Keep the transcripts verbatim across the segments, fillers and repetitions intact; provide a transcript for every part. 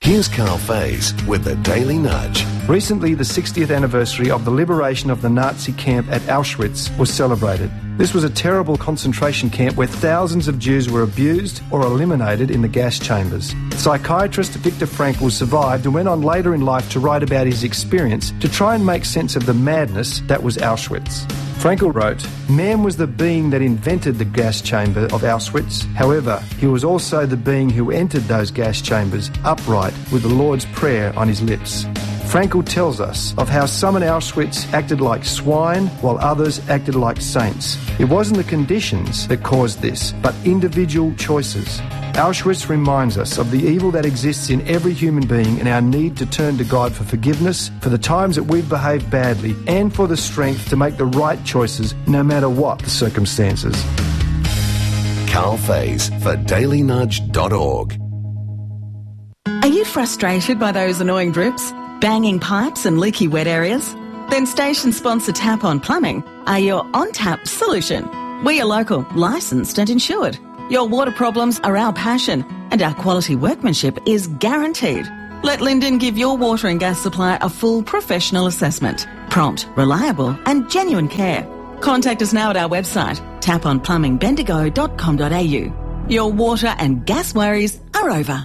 Here's Carl Faze with the Daily Nudge. Recently, the sixtieth anniversary of the liberation of the Nazi camp at Auschwitz was celebrated. This was a terrible concentration camp where thousands of Jews were abused or eliminated in the gas chambers. Psychiatrist Viktor Frankl survived and went on later in life to write about his experience to try and make sense of the madness that was Auschwitz. Frankl wrote, "Man was the being that invented the gas chamber of Auschwitz. However, he was also the being who entered those gas chambers upright with the Lord's Prayer on his lips." Frankl tells us of how some in Auschwitz acted like swine while others acted like saints. It wasn't the conditions that caused this, but individual choices. Auschwitz reminds us of the evil that exists in every human being and our need to turn to God for forgiveness, for the times that we've behaved badly, and for the strength to make the right choices no matter what the circumstances. Carl Faze for daily nudge dot org. Are you frustrated by those annoying drips, banging pipes and leaky wet areas? Then station sponsor Tap On Plumbing are your on-tap solution. We are local, licensed and insured. Your water problems are our passion and our quality workmanship is guaranteed. Let Linden give your water and gas supply a full professional assessment. Prompt, reliable and genuine care. Contact us now at our website, tap on plumbing bendigo dot com dot a u. Your water and gas worries are over.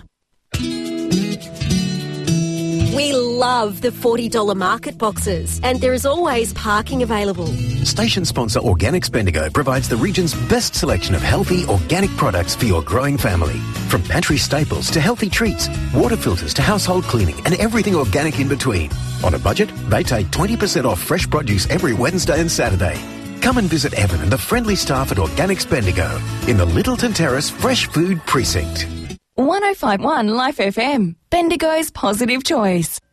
We love the forty dollars market boxes, and there is always parking available. Station sponsor Organics Bendigo provides the region's best selection of healthy, organic products for your growing family. From pantry staples to healthy treats, water filters to household cleaning, and everything organic in between. On a budget, they take twenty percent off fresh produce every Wednesday and Saturday. Come and visit Evan and the friendly staff at Organics Bendigo in the Littleton Terrace Fresh Food Precinct. one oh five point one Life F M, Bendigo's positive choice.